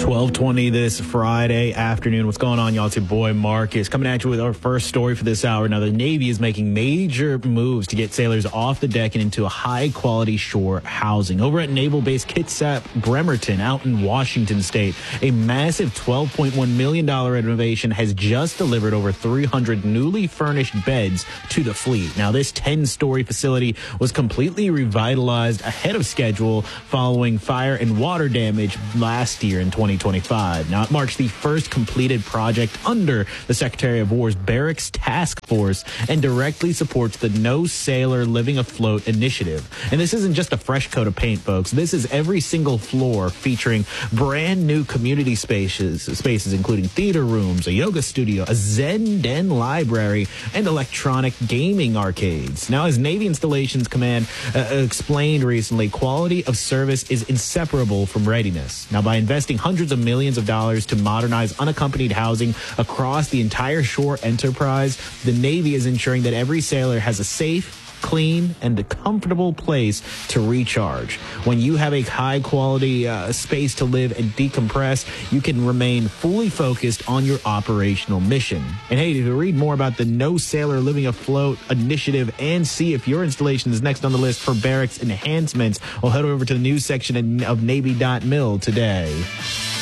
12:20 this Friday afternoon. What's going on, y'all? It's your boy Marcus coming at you with our first story for this hour. Now, the Navy is making major moves to get sailors off the deck and into a high-quality shore housing. Over at Naval Base Kitsap Bremerton out in Washington State, a massive $12.1 million renovation has just delivered over 300 newly furnished beds to the fleet. Now, this 10-story facility was completely revitalized ahead of schedule following fire and water damage last year in 2025. Now, it marks the first completed project under the Secretary of War's Barracks Task Force and directly supports the No Sailor Living Afloat initiative. And this isn't just a fresh coat of paint, folks. This is every single floor featuring brand new community spaces including theater rooms, a yoga studio, a Zen Den library, and electronic gaming arcades. Now, as Navy Installations Command explained recently, quality of service is inseparable from readiness. Now, by investing hundreds of millions of dollars to modernize unaccompanied housing across the entire shore enterprise, the Navy is ensuring that every sailor has a safe, clean, and a comfortable place to recharge. When you have a high-quality space to live and decompress, you can remain fully focused on your operational mission. And hey, to read more about the No Sailor Living Afloat initiative and see if your installation is next on the list for barracks enhancements, we'll head over to the news section of Navy.mil today.